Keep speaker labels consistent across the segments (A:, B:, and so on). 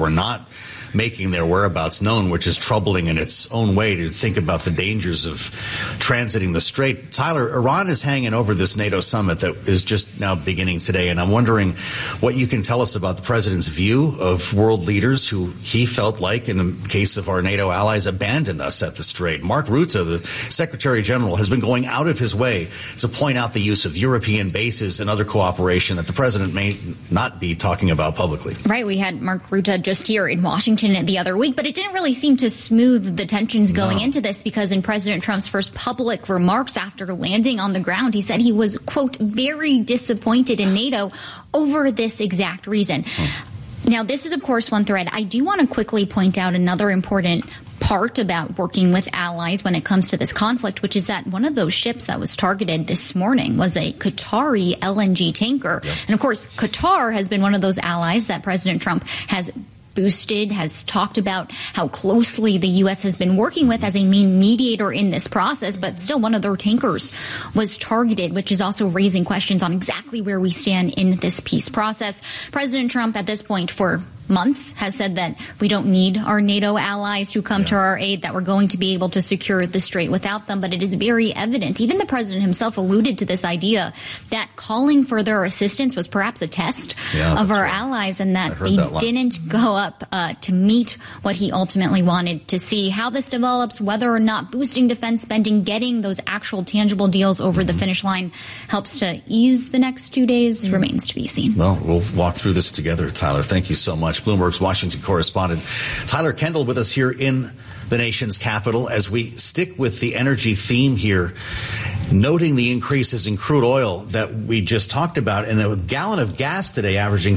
A: were not making their whereabouts known, which is troubling in its own way to think about the dangers of transiting the Strait. Tyler, Iran is hanging over this NATO summit that is just now beginning today, and I'm wondering what you can tell us about the president's view of world leaders who he felt like, in the case of our NATO allies, abandoned us at the Strait. Mark Rutte, the Secretary General, has been going out of his way to point out the use of European bases and other cooperation that the president may not be talking about publicly.
B: Right. We had Mark Rutte just here in Washington the other week, but it didn't really seem to smooth the tensions going into this, because in President Trump's first public remarks after landing on the ground, he said he was, quote, very disappointed in NATO over this exact reason. Now, this is, of course, one thread. I do want to quickly point out another important part about working with allies when it comes to this conflict, which is that one of those ships that was targeted this morning was a Qatari LNG tanker. Yep. And, of course, Qatar has been one of those allies that President Trump has boosted, has talked about how closely the U.S. has been working with as a main mediator in this process, but still one of their tankers was targeted, which is also raising questions on exactly where we stand in this peace process. President Trump at this point for months has said that we don't need our NATO allies to come to our aid, that we're going to be able to secure the Strait without them. But it is very evident, even the president himself alluded to this idea, that calling for their assistance was perhaps a test of our allies, and that they didn't go up to meet what he ultimately wanted to see. How this develops, whether or not boosting defense spending, getting those actual tangible deals over the finish line helps to ease the next 2 days, remains to be seen.
A: Well, we'll walk through this together, Tyler. Thank you so much. Bloomberg's Washington correspondent Tyler Kendall with us here in the nation's capital as we stick with the energy theme here, noting the increases in crude oil that we just talked about, and a gallon of gas today averaging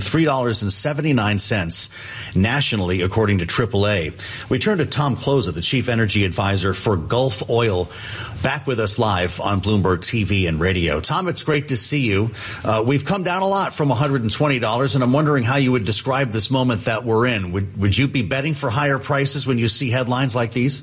A: $3.79 nationally, according to AAA. We turn to Tom Kloza, the chief energy advisor for Gulf Oil, back with us live on Bloomberg TV and radio. Tom, it's great to see you. We've come down a lot from $120, and I'm wondering how you would describe this moment that we're in. Would you be betting for higher prices when you see headlines like these?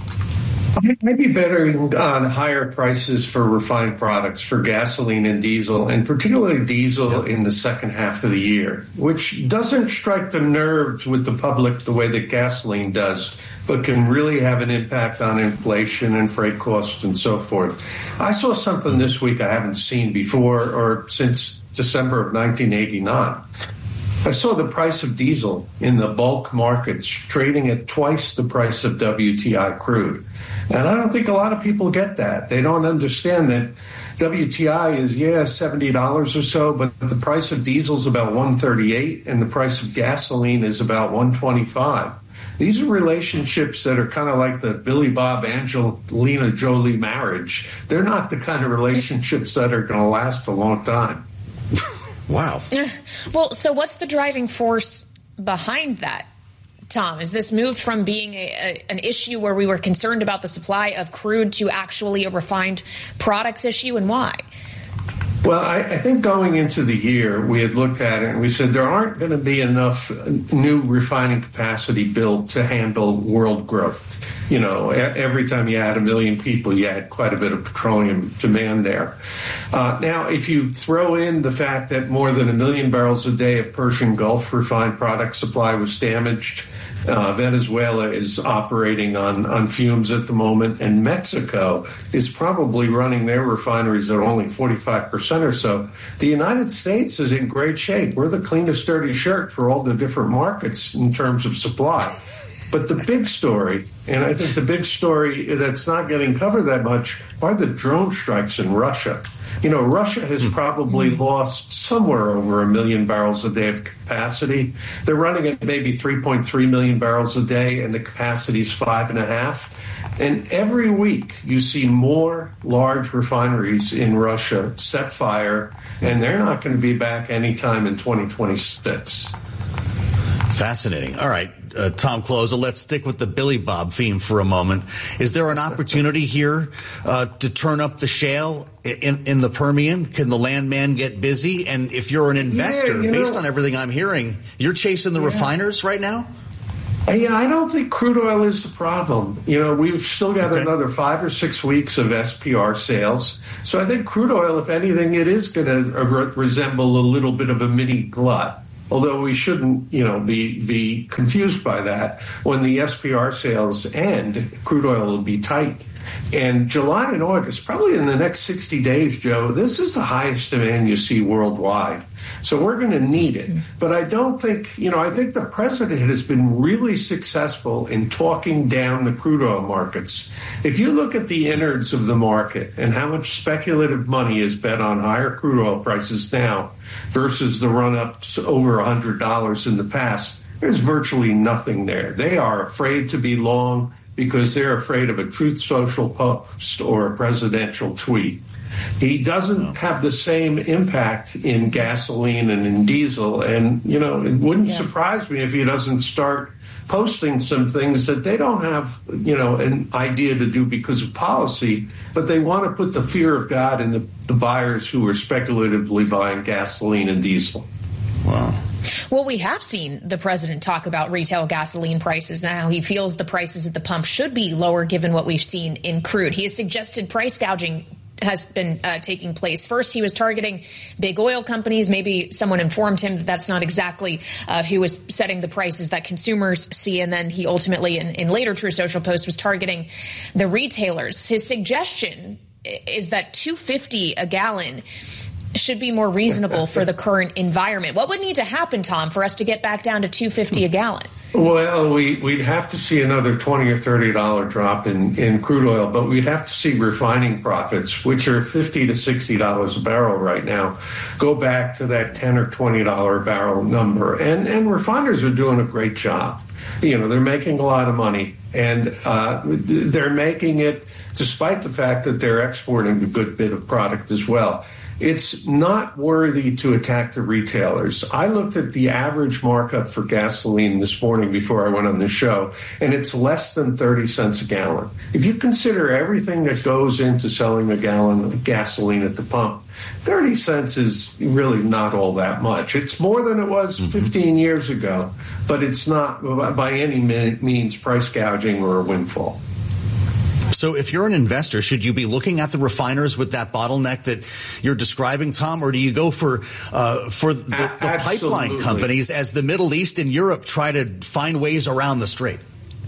C: I'd be betting on higher prices for refined products, for gasoline and diesel, and particularly diesel in the second half of the year, which doesn't strike the nerves with the public the way that gasoline does, but can really have an impact on inflation and freight costs and so forth. I saw something this week I haven't seen before or since December of 1989. I saw the price of diesel in the bulk markets trading at twice the price of WTI crude. And I don't think a lot of people get that. They don't understand that WTI is, $70 or so, but the price of diesel is about $138 and the price of gasoline is about $125. These are relationships that are kind of like the Billy Bob Angelina Jolie marriage. They're not the kind of relationships that are going to last a long time.
A: Wow.
D: Well, so what's the driving force behind that, Tom? Is this moved from being an issue where we were concerned about the supply of crude to actually a refined products issue, and why?
C: Well, I think going into the year, we had looked at it and we said there aren't going to be enough new refining capacity built to handle world growth. You know, every time you add 1 million people, you add quite a bit of petroleum demand there. Now, if you throw in the fact that more than 1 million barrels a day of Persian Gulf refined product supply was damaged, Venezuela is operating on fumes at the moment, and Mexico is probably running their refineries at only 45% or so. The United States is in great shape. We're the cleanest dirty shirt for all the different markets in terms of supply. But the big story, and I think the big story that's not getting covered that much, are the drone strikes in Russia. You know, Russia has probably lost somewhere over 1 million barrels a day of capacity. They're running at maybe 3.3 million barrels a day, and the capacity is 5.5. And every week you see more large refineries in Russia set fire, and they're not going to be back anytime in 2026.
A: Fascinating. All right, Tom Kloza, let's stick with the Billy Bob theme for a moment. Is there an opportunity here to turn up the shale in the Permian? Can the landman get busy? And if you're an investor, based on everything I'm hearing, you're chasing the refiners right now?
C: Yeah, I don't think crude oil is the problem. You know, we've still got another 5 or 6 weeks of SPR sales. So I think crude oil, if anything, it is going to resemble a little bit of a mini glut. although we shouldn't, be confused by that. When the SPR sales end, crude oil will be tight. And July and August, probably in the next 60 days, Joe, this is the highest demand you see worldwide. So we're going to need it. But I don't think, I think the president has been really successful in talking down the crude oil markets. If you look at the innards of the market and how much speculative money is bet on higher crude oil prices now versus the run-up to over $100 in the past, there's virtually nothing there. They are afraid to be long because they're afraid of a Truth Social post or a presidential tweet. He doesn't have the same impact in gasoline and in diesel. And, it wouldn't surprise me if he doesn't start posting some things that they don't have, an idea to do because of policy, but they want to put the fear of God in the buyers who are speculatively buying gasoline and diesel.
A: Wow.
D: Well, we have seen the president talk about retail gasoline prices and how he feels the prices at the pump should be lower given what we've seen in crude. He has suggested price gouging has been taking place. First, he was targeting big oil companies. Maybe someone informed him that that's not exactly who was setting the prices that consumers see. And then he ultimately, in later Truth Social posts, was targeting the retailers. His suggestion is that $2.50 a gallon should be more reasonable for the current environment. What would need to happen, Tom, for us to get back down to $2.50 a gallon?
C: Well, we'd have to see another $20 or $30 drop in crude oil, but we'd have to see refining profits, which are $50 to $60 a barrel right now, go back to that $10 or $20 a barrel number. And refiners are doing a great job. They're making a lot of money, and they're making it despite the fact that they're exporting a good bit of product as well. It's not worthy to attack the retailers. I looked at the average markup for gasoline this morning before I went on the show, and it's less than 30 cents a gallon. If you consider everything that goes into selling a gallon of gasoline at the pump, 30 cents is really not all that much. It's more than it was 15 years ago, but it's not by any means price gouging or a windfall.
A: So if you're an investor, should you be looking at the refiners with that bottleneck that you're describing, Tom, or do you go for the pipeline companies as the Middle East and Europe try to find ways around the strait?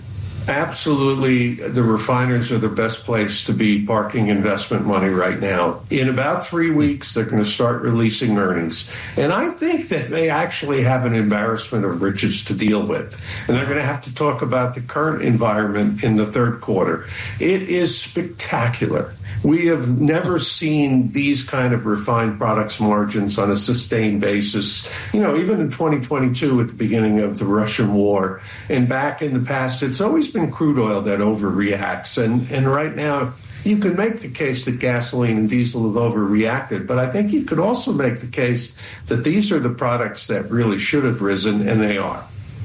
C: Absolutely, the refiners are the best place to be parking investment money right now. In about 3 weeks, they're going to start releasing earnings. And I think that they actually have an embarrassment of riches to deal with. And they're going to have to talk about the current environment in the third quarter. It is spectacular. We have never seen these kind of refined products margins on a sustained basis, even in 2022 at the beginning of the Russian war. And back in the past, it's always been crude oil that overreacts. And right now, you could make the case that gasoline and diesel have overreacted, but I think you could also make the case that these are the products that really should have risen, and they are.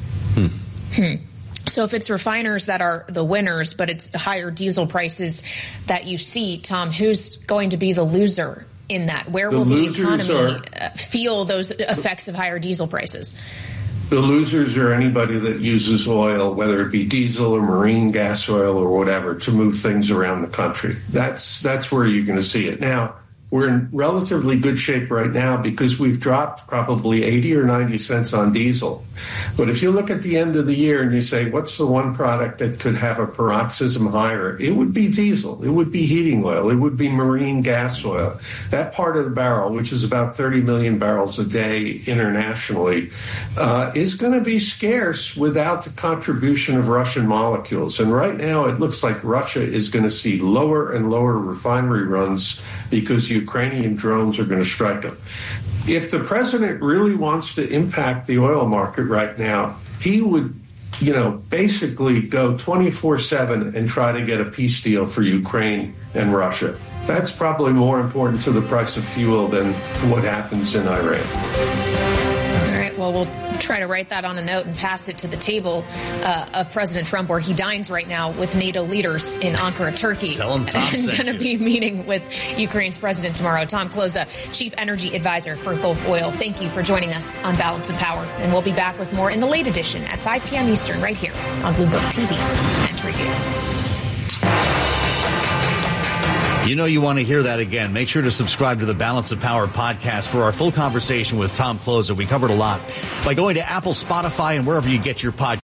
D: So if it's refiners that are the winners, but it's higher diesel prices that you see, Tom, who's going to be the loser in that? Where will the economy feel those effects of higher diesel prices?
C: The losers are anybody that uses oil, whether it be diesel or marine gas oil or whatever, to move things around the country. That's where you're going to see it. Now, we're in relatively good shape right now because we've dropped probably 80 or 90 cents on diesel. But if you look at the end of the year and you say, what's the one product that could have a paroxysm higher? It would be diesel. It would be heating oil. It would be marine gas oil. That part of the barrel, which is about 30 million barrels a day internationally, is going to be scarce without the contribution of Russian molecules. And right now it looks like Russia is going to see lower and lower refinery runs because Ukrainian drones are going to strike them. If the president really wants to impact the oil market right now, he would, basically go 24/7 and try to get a peace deal for Ukraine and Russia. That's probably more important to the price of fuel than what happens in Iran.
D: All right, well, we'll try to write that on a note and pass it to the table of President Trump, where he dines right now with NATO leaders in Ankara, Turkey.
A: Tell him Tom
D: and going to be meeting with Ukraine's president tomorrow. Tom Kloza, Chief Energy Advisor for Gulf Oil. Thank you for joining us on Balance of Power. And we'll be back with more in the late edition at 5 p.m. Eastern right here on Bloomberg TV and Radio.
A: You know you want to hear that again. Make sure to subscribe to the Balance of Power podcast for our full conversation with Tom Kloza. We covered a lot by going to Apple, Spotify, and wherever you get your podcast.